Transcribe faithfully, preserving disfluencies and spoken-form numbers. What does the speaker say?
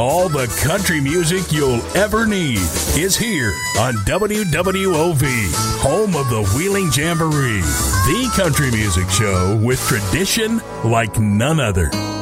All the country music you'll ever need is here on W W O V, home of the Wheeling Jamboree, the country music show with tradition like none other.